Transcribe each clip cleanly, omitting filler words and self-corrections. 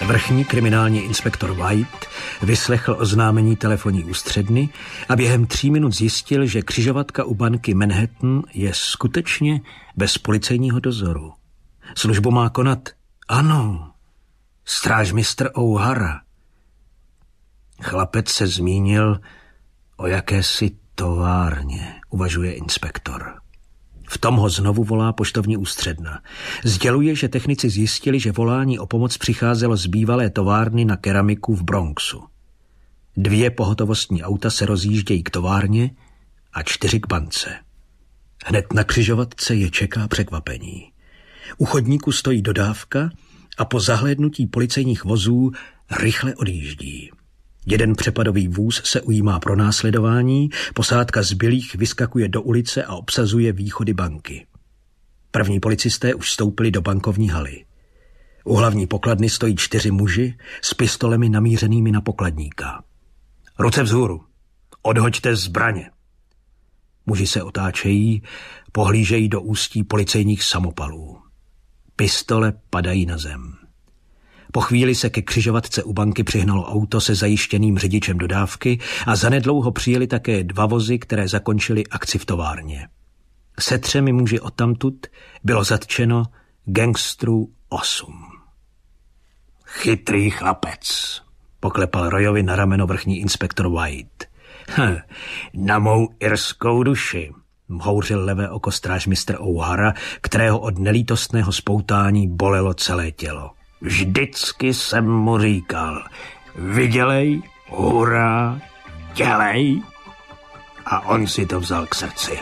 Vrchní kriminální inspektor White vyslechl oznámení telefonní ústředny a během 3 minut zjistil, že křižovatka u banky Manhattan je skutečně bez policejního dozoru. Službu má konat, ano, strážmistr O'Hara. Chlapec se zmínil o jakési továrně, uvažuje inspektor. V tom ho znovu volá poštovní ústředna. Sděluje, že technici zjistili, že volání o pomoc přicházelo z bývalé továrny na keramiku v Bronxu. 2 pohotovostní auta se rozjíždějí k továrně a 4 k bance. Hned na křižovatce je čeká překvapení. U chodníku stojí dodávka a po zahlédnutí policejních vozů rychle odjíždí. Jeden přepadový vůz se ujímá pronásledování, posádka zbylých vyskakuje do ulice a obsazuje východy banky. První policisté už vstoupili do bankovní haly. U hlavní pokladny stojí 4 muži s pistolemi namířenými na pokladníka. Ruce vzhůru, odhoďte zbraně. Muži se otáčejí, pohlížejí do ústí policejních samopalů. Pistole padají na zem. Po chvíli se ke křižovatce u banky přihnalo auto se zajištěným řidičem dodávky a zanedlouho přijeli také 2 vozy, které zakončily akci v továrně. Se 3 muži odtamtud bylo zatčeno gangstrů 8. Chytrý chlapec, poklepal Royovi na rameno vrchní inspektor White. Na mou irskou duši, mhouřil levé oko strážmistr O'Hara, kterého od nelítostného spoutání bolelo celé tělo. Vždycky jsem mu říkal, vydělej, hurá, dělej. A on si to vzal k srdci.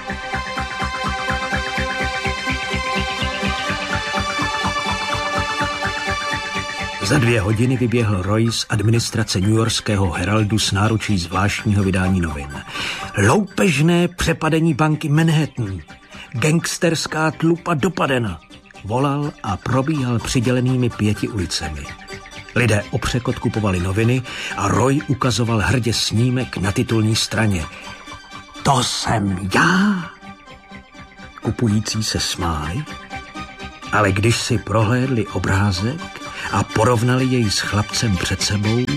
Za 2 hodiny vyběhl Roy z administrace newyorského Heraldu s náručí zvláštního vydání novin. Loupežné přepadení banky Manhattan. Gangsterská tlupa dopadena. Volal a probíhal přidělenými 5 ulicemi. Lidé opřekot kupovali noviny a Roy ukazoval hrdě snímek na titulní straně. To jsem já! Kupující se smáli, ale když si prohlédli obrázek a porovnali jej s chlapcem před sebou,